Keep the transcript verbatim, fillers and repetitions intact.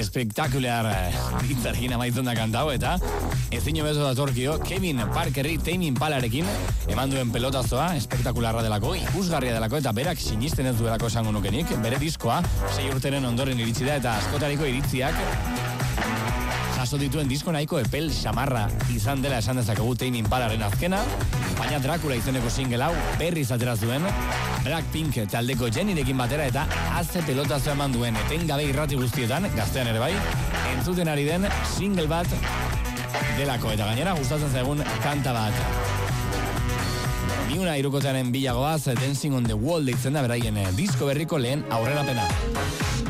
espektakular hitzarekin amaitzen da kantau, eta ezin hobeto datorkio Kevin Parkerri Tame Impalarekin eman duen pelotazoa, espektakularra delako, ikusgarria delako, eta berak sinisten ez duelako esango nukenik. Bere diskoa sei urteren ondoren iritsi da, eta askotariko iritziak jaso dituen disko nahiko epel xamarra izan dela esan dezakegu Tame Impalaren azkena, baina Dracula izeneko single hau berriz ateraz duen Blackpink taldeko Jennyrekin batera, eta haze pelotazoa eman duen etengabe irrati guztietan, gaztean ere bai, entzuten ari den single bat delako, eta gainera gustatzen zaigun kanta bat. Niuna irukotearen bilagoaz, Dancing on the Wall deitzen da beraien disko berriko lehen aurrerapena.